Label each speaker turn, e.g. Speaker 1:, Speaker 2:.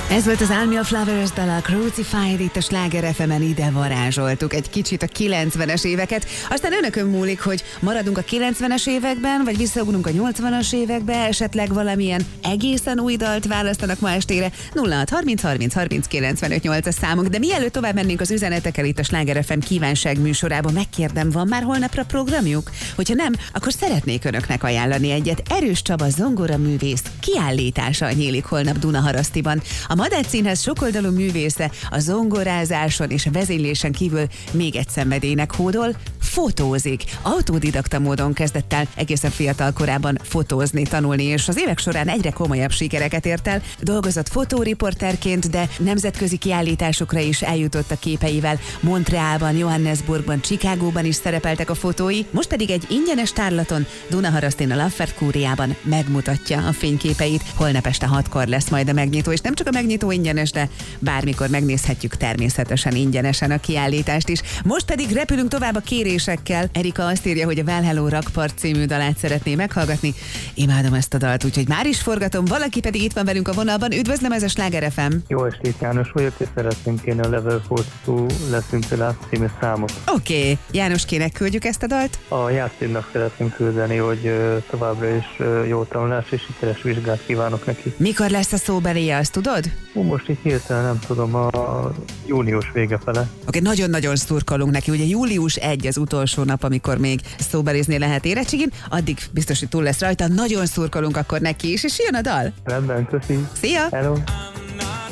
Speaker 1: Ez volt az Army of Lovers dal, a Crucified, itt a Sláger FM-en ide varázsoltuk egy kicsit a 90-es éveket. Aztán önökön múlik, hogy maradunk a 90-es években, vagy visszaugrunk a 80-as évekbe, esetleg valamilyen egészen új dalt választanak ma estére. 06 30 30 30 95 8 a számunk, de mielőtt tovább mennénk az üzenetekkel itt a Sláger FM kívánság műsorában, megkérdem, van már holnapra programjuk? Hogyha nem, akkor szeretnék önöknek ajánlani egyet. Erős Csaba zongoraművész kiállítása nyílik holnap Dunaharasztiban. A Madách Színház sokoldalú művésze a zongorázáson és a vezénylésen kívül még egy szenvedélynek hódol, fotózik. Autodidakta módon kezdett el egészen fiatal korában fotózni, tanulni, és az évek során egyre komolyabb sikereket ért el. Dolgozott fotóriporterként, de nemzetközi kiállításokra is eljutott a képeivel. Montrealban, Johannesburgban, Chicagóban is szerepeltek a fotói, most pedig egy ingyenes tárlaton Dunaharasztin a Laffert Kúriában megmutatja a fényképeit. Holnap este 6-kor lesz majd a megnyitó, és nem csak a megnyitó ingyenes, de bármikor megnézhetjük természetesen ingyenesen a kiállítást is. Most pedig repülünk tovább a kérésekkel. Erika azt írja, hogy a Well Hello Rakpart című dalát szeretné meghallgatni. Imádom ezt a dalt, úgyhogy már is forgatom, valaki pedig itt van velünk a vonalban. Üdvözlöm, ez a Sláger FM.
Speaker 2: Jó estét, János vagyok, és szeretnénk kérni a Level 42 leszünk Last című számot.
Speaker 1: Oké. Jánoskének küldjük ezt a dalt?
Speaker 2: A Jászínnak szeretném küldeni, hogy továbbra is jó tanulás és sikeres vizsgát kívánok neki.
Speaker 1: Mikor lesz a szóbelije, azt tudod?
Speaker 2: Most itt hirtelen nem tudom, a június vége fele.
Speaker 1: Oké, nagyon-nagyon szurkolunk neki. Ugye július 1 az utolsó nap, amikor még szóbelizni lehet érettségin, addig biztos, hogy túl lesz rajta. Nagyon szurkolunk akkor neki is, és jön a dal.
Speaker 2: Rendben, köszi.
Speaker 1: Szia!
Speaker 2: Hello!